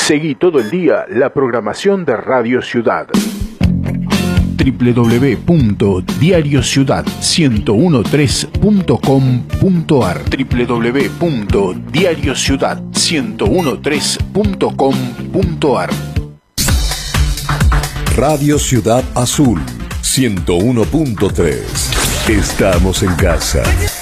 Seguí todo el día la programación de Radio Ciudad. www.diariociudad1013.com.ar www.diariociudad1013.com.ar Radio Ciudad Azul 101.3. Estamos en casa.